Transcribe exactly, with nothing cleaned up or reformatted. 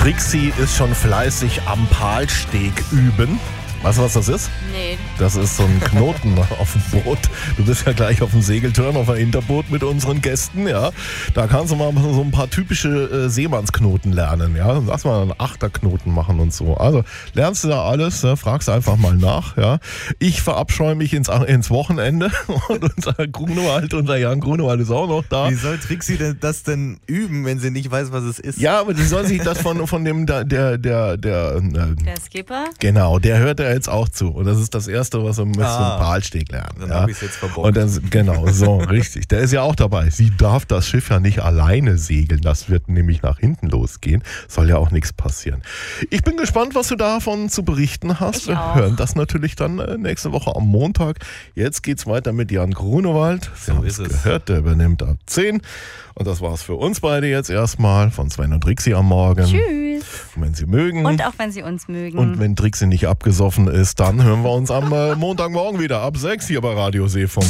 Trixie ist schon fleißig am Palsteg üben. Weißt du, was das ist? Nee. Das ist so ein Knoten auf dem Boot. Du bist ja gleich auf dem Segeltörn, auf ein Interboot mit unseren Gästen, ja. Da kannst du mal so ein paar typische äh, Seemannsknoten lernen, ja. Lass mal einen Achterknoten machen und so. Also lernst du da alles, ja? Fragst einfach mal nach, ja. Ich verabscheue mich ins, ins Wochenende und unser Grunewald, unser Jan Grunewald ist auch noch da. Wie soll Trixie denn das denn üben, wenn sie nicht weiß, was es ist? Ja, aber die soll sich das von, von dem, der, der, der, der, Der Skipper? Genau, der hört ja jetzt auch zu. Und das ist das Erste, was wir mit Ah, so einem Palsteg lernen. Dann ja. habe ich es jetzt verbockt. Und dann, genau, so, richtig. Der ist ja auch dabei. Sie darf das Schiff ja nicht alleine segeln. Das wird nämlich nach hinten losgehen. Soll ja auch nichts passieren. Ich bin gespannt, was du davon zu berichten hast. Ich Wir auch. hören das natürlich dann äh, nächste Woche am Montag. Jetzt geht's weiter mit Jan Grunewald. Sie So haben ist es es. gehört, der übernimmt ab zehn. Und das war's für uns beide jetzt erstmal von Sven und Trixie am Morgen. Tschüss. Und wenn Sie mögen. Und auch wenn Sie uns mögen. Und wenn Trixie nicht abgesoffen ist, dann hören wir uns am äh, Montagmorgen wieder ab sechs hier bei Radio Seefunk.